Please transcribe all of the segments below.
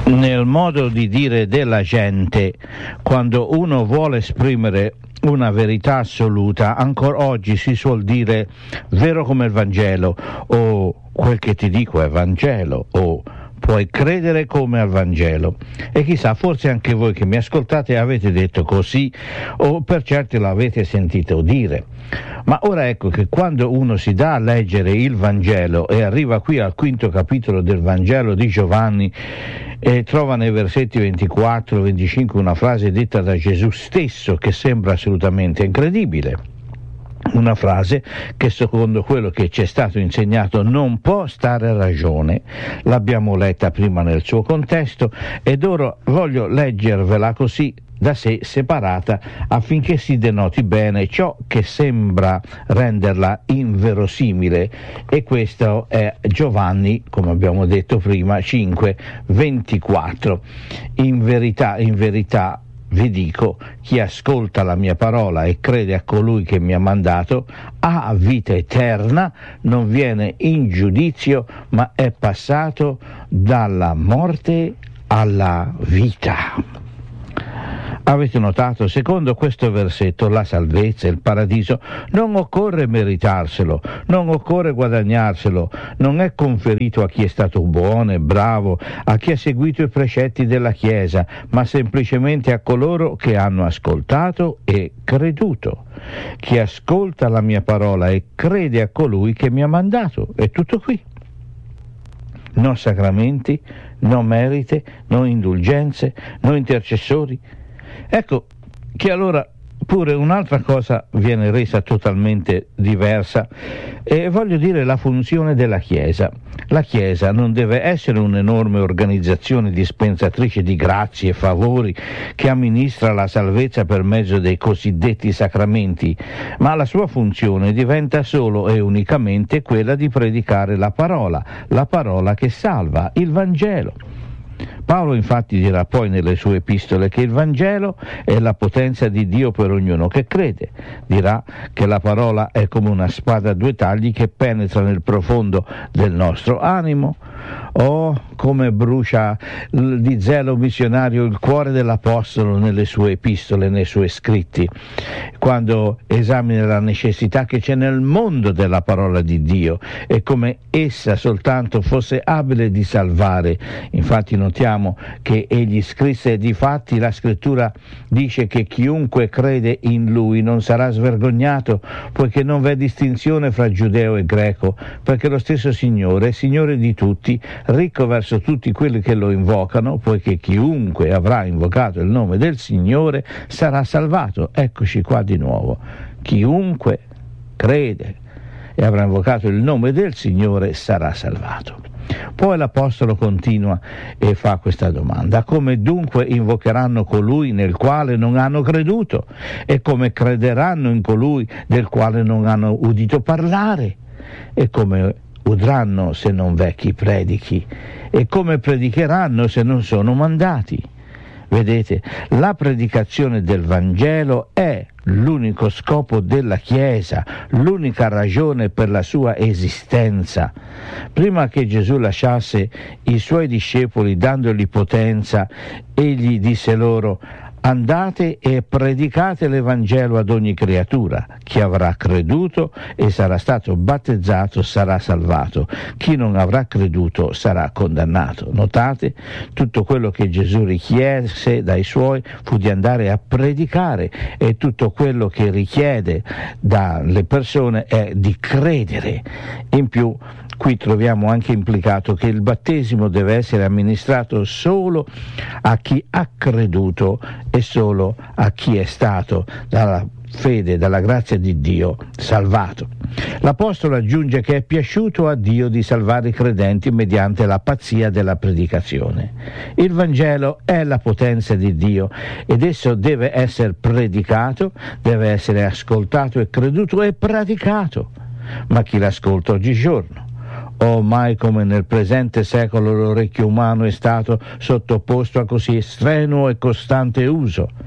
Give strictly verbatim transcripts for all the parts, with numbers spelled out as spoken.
nel modo di dire della gente, quando uno vuole esprimere una verità assoluta, ancora oggi si suol dire vero come il Vangelo, o quel che ti dico è Vangelo, o puoi credere come al Vangelo. E chissà, forse anche voi che mi ascoltate avete detto così, o per certi l'avete sentito dire. Ma ora ecco che quando uno si dà a leggere il Vangelo e arriva qui al quinto capitolo del Vangelo di Giovanni e trova nei versetti ventiquattro venticinque una frase detta da Gesù stesso che sembra assolutamente incredibile. Una frase che secondo quello che ci è stato insegnato non può stare a ragione. L'abbiamo letta prima nel suo contesto ed ora voglio leggervela così da sé separata affinché si denoti bene ciò che sembra renderla inverosimile, e questo è Giovanni, come abbiamo detto prima, cinque ventiquattro. In verità, in verità vi dico, chi ascolta la mia parola e crede a colui che mi ha mandato ha vita eterna, non viene in giudizio, ma è passato dalla morte alla vita. Avete notato, secondo questo versetto, la salvezza, il paradiso, non occorre meritarselo, non occorre guadagnarselo, non è conferito a chi è stato buono e bravo, a chi ha seguito i precetti della Chiesa, ma semplicemente a coloro che hanno ascoltato e creduto. Chi ascolta la mia parola e crede a colui che mi ha mandato, è tutto qui. Non sacramenti, non merite, non indulgenze, non intercessori. Ecco che allora pure un'altra cosa viene resa totalmente diversa, e voglio dire la funzione della Chiesa. La Chiesa non deve essere un'enorme organizzazione dispensatrice di grazie e favori che amministra la salvezza per mezzo dei cosiddetti sacramenti, ma la sua funzione diventa solo e unicamente quella di predicare la parola, la parola che salva, il Vangelo. Paolo infatti dirà poi nelle sue epistole che il Vangelo è la potenza di Dio per ognuno che crede. Dirà che la parola è come una spada a due tagli che penetra nel profondo del nostro animo. Oh, come brucia di zelo missionario il cuore dell'Apostolo nelle sue epistole, nei suoi scritti, quando esamina la necessità che c'è nel mondo della parola di Dio e come essa soltanto fosse abile di salvare. Infatti notiamo che egli scrisse: difatti la scrittura dice che chiunque crede in lui non sarà svergognato, poiché non v'è distinzione fra giudeo e greco, perché lo stesso Signore è Signore di tutti, ricco verso tutti quelli che lo invocano, poiché chiunque avrà invocato il nome del Signore sarà salvato. Eccoci qua di nuovo: chiunque crede e avrà invocato il nome del Signore sarà salvato. Poi l'Apostolo continua e fa questa domanda: come dunque invocheranno colui nel quale non hanno creduto? E come crederanno in colui del quale non hanno udito parlare? E come udranno se non v'è chi predichi? E come predicheranno se non sono mandati? Vedete, la predicazione del Vangelo è l'unico scopo della Chiesa, l'unica ragione per la sua esistenza. Prima che Gesù lasciasse i suoi discepoli dandogli potenza, egli disse loro: andate e predicate l'Evangelo ad ogni creatura. Chi avrà creduto e sarà stato battezzato sarà salvato. Chi non avrà creduto sarà condannato. Notate, tutto quello che Gesù richiese dai suoi fu di andare a predicare, e tutto quello che richiede dalle persone è di credere. In più, qui troviamo anche implicato che il battesimo deve essere amministrato solo a chi ha creduto e solo a chi è stato dalla fede, dalla grazia di Dio, salvato. L'Apostolo aggiunge che è piaciuto a Dio di salvare i credenti mediante la pazzia della predicazione. Il Vangelo è la potenza di Dio ed esso deve essere predicato, deve essere ascoltato e creduto e praticato. Ma chi l'ascolta oggigiorno? Oh, mai come nel presente secolo l'orecchio umano è stato sottoposto a così strenuo e costante uso.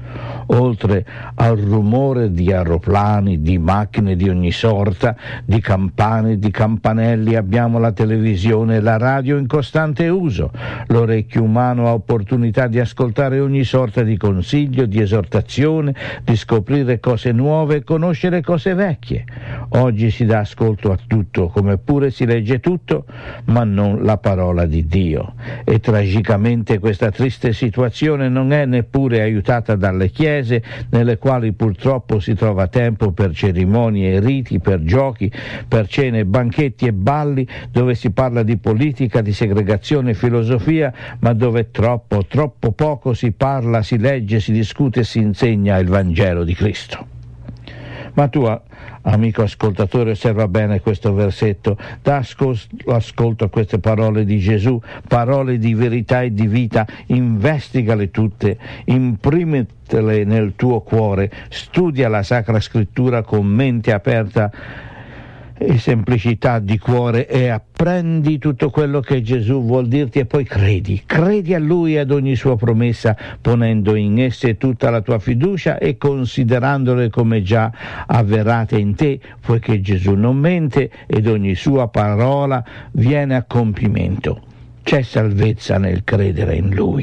oltre al rumore di aeroplani, di macchine di ogni sorta, di campane, di campanelli, abbiamo la televisione e la radio in costante uso. L'orecchio umano ha opportunità di ascoltare ogni sorta di consiglio, di esortazione, di scoprire cose nuove e conoscere cose vecchie. Oggi si dà ascolto a tutto, come pure si legge tutto, ma non la parola di Dio. E tragicamente questa triste situazione non è neppure aiutata dalle chiese, nelle quali purtroppo si trova tempo per cerimonie e riti, per giochi, per cene, banchetti e balli, dove si parla di politica, di segregazione e filosofia, ma dove troppo, troppo poco si parla, si legge, si discute e si insegna il Vangelo di Cristo. Ma tu, amico ascoltatore, osserva bene questo versetto, dà ascolto a queste parole di Gesù, parole di verità e di vita, investigale tutte, imprimitele nel tuo cuore, studia la Sacra Scrittura con mente aperta e semplicità di cuore e apprendi tutto quello che Gesù vuol dirti e poi credi, credi a Lui e ad ogni sua promessa, ponendo in esse tutta la tua fiducia e considerandole come già avverate in te, poiché Gesù non mente ed ogni sua parola viene a compimento. C'è salvezza nel credere in Lui.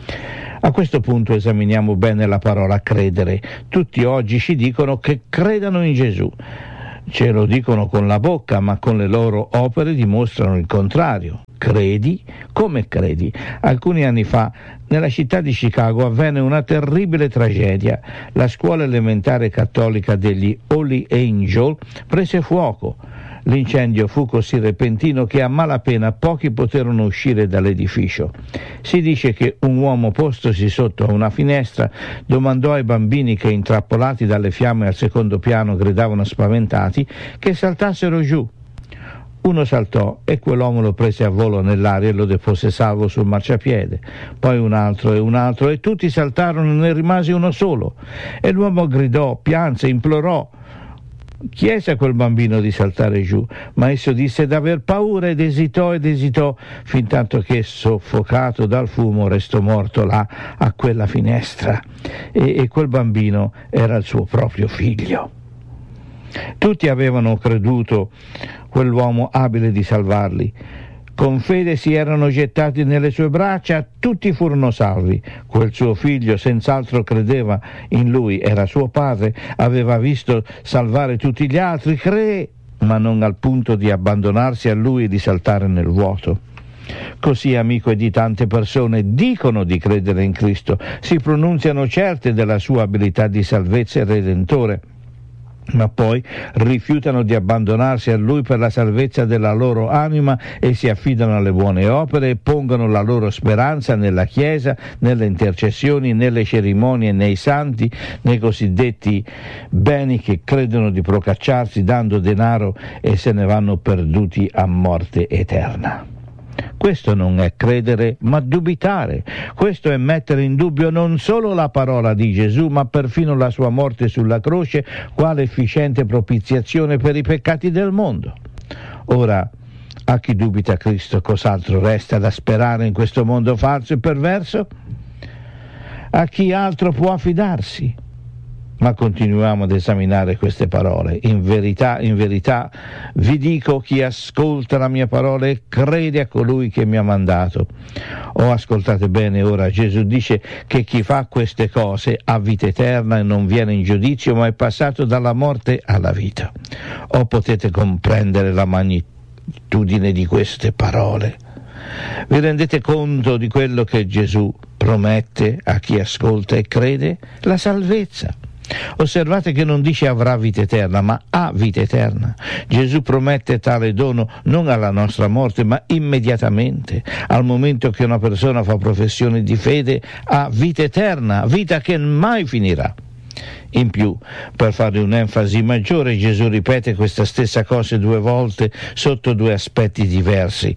A questo punto esaminiamo bene la parola credere. Tutti oggi ci dicono che credano in Gesù. Ce lo dicono con la bocca, ma con le loro opere dimostrano il contrario. Credi? Come credi? Alcuni anni fa, nella città di Chicago, avvenne una terribile tragedia. La scuola elementare cattolica degli Holy Angel prese fuoco. L'incendio fu così repentino che a malapena pochi poterono uscire dall'edificio. Si dice che un uomo postosi sotto a una finestra domandò ai bambini che, intrappolati dalle fiamme al secondo piano, gridavano spaventati, che saltassero giù. Uno saltò e quell'uomo lo prese a volo nell'aria e lo depose salvo sul marciapiede. Poi un altro e un altro e tutti saltarono e ne rimase uno solo. E l'uomo gridò, pianse, implorò, chiese a quel bambino di saltare giù, ma esso disse d'aver paura ed esitò ed esitò, fin tanto che, soffocato dal fumo, restò morto là a quella finestra. E, e quel bambino era il suo proprio figlio. Tutti avevano creduto quell'uomo abile di salvarli. Con fede si erano gettati nelle sue braccia, tutti furono salvi. Quel suo figlio senz'altro credeva in lui, era suo padre, aveva visto salvare tutti gli altri, cree, ma non al punto di abbandonarsi a lui e di saltare nel vuoto. Così, amico, e di tante persone dicono di credere in Cristo, si pronunziano certe della sua abilità di salvezza e redentore, ma poi rifiutano di abbandonarsi a Lui per la salvezza della loro anima e si affidano alle buone opere e pongono la loro speranza nella Chiesa, nelle intercessioni, nelle cerimonie, nei santi, nei cosiddetti beni che credono di procacciarsi dando denaro e se ne vanno perduti a morte eterna. Questo non è credere, ma dubitare. Questo è mettere in dubbio non solo la parola di Gesù, ma perfino la sua morte sulla croce, quale efficiente propiziazione per i peccati del mondo. Ora, a chi dubita Cristo, cos'altro resta da sperare in questo mondo falso e perverso? A chi altro può affidarsi? Ma continuiamo ad esaminare queste parole. In verità, in verità, vi dico, chi ascolta la mia parola e crede a colui che mi ha mandato. Oh, ascoltate bene ora, Gesù dice che chi fa queste cose ha vita eterna e non viene in giudizio, ma è passato dalla morte alla vita. Oh, potete comprendere la magnitudine di queste parole? Vi rendete conto di quello che Gesù promette a chi ascolta e crede? La salvezza. Osservate che non dice avrà vita eterna, ma ha vita eterna. Gesù promette tale dono non alla nostra morte, ma immediatamente. Al momento che una persona fa professione di fede, ha vita eterna, vita che mai finirà. In più, per fare un'enfasi maggiore, Gesù ripete questa stessa cosa due volte sotto due aspetti diversi.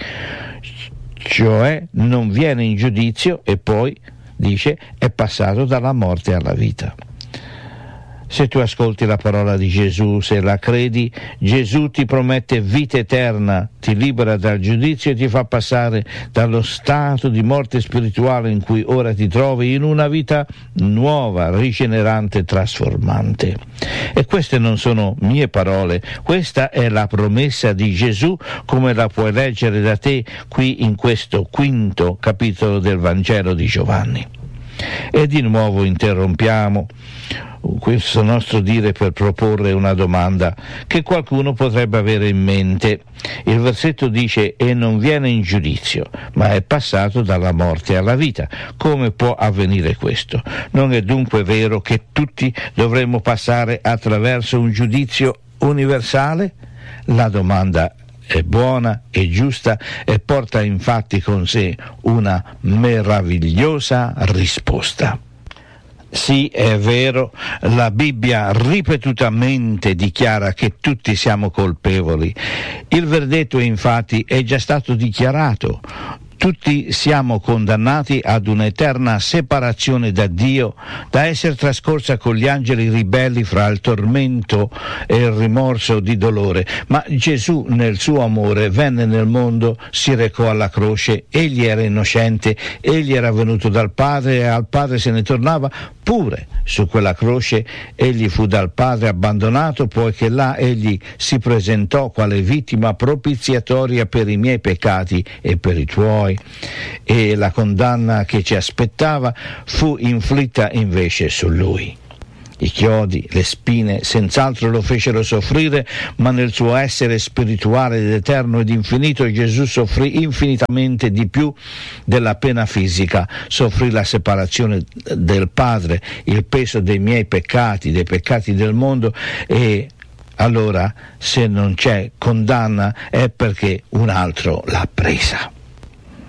Cioè, non viene in giudizio e poi, dice, è passato dalla morte alla vita. Se tu ascolti la parola di Gesù, se la credi, Gesù ti promette vita eterna, ti libera dal giudizio e ti fa passare dallo stato di morte spirituale in cui ora ti trovi in una vita nuova, rigenerante, trasformante. E queste non sono mie parole, questa è la promessa di Gesù, come la puoi leggere da te qui in questo quinto capitolo del Vangelo di Giovanni. E di nuovo interrompiamo questo nostro dire per proporre una domanda che qualcuno potrebbe avere in mente. Il versetto dice: e non viene in giudizio, ma è passato dalla morte alla vita. Come può avvenire questo? Non è dunque vero che tutti dovremmo passare attraverso un giudizio universale? La domanda è buona e giusta e porta infatti con sé una meravigliosa risposta. Sì, è vero, la Bibbia ripetutamente dichiara che tutti siamo colpevoli. Il verdetto infatti è già stato dichiarato. Tutti siamo condannati ad un'eterna separazione da Dio, da essere trascorsa con gli angeli ribelli fra il tormento e il rimorso di dolore. Ma Gesù, nel suo amore, venne nel mondo, si recò alla croce, egli era innocente, egli era venuto dal Padre e al Padre se ne tornava. Pure su quella croce egli fu dal Padre abbandonato, poiché là egli si presentò quale vittima propiziatoria per i miei peccati e per i tuoi, e la condanna che ci aspettava fu inflitta invece su lui. I chiodi, le spine, senz'altro lo fecero soffrire, ma nel suo essere spirituale ed eterno ed infinito Gesù soffrì infinitamente di più della pena fisica, soffrì la separazione del Padre, il peso dei miei peccati, dei peccati del mondo, e allora se non c'è condanna è perché un altro l'ha presa.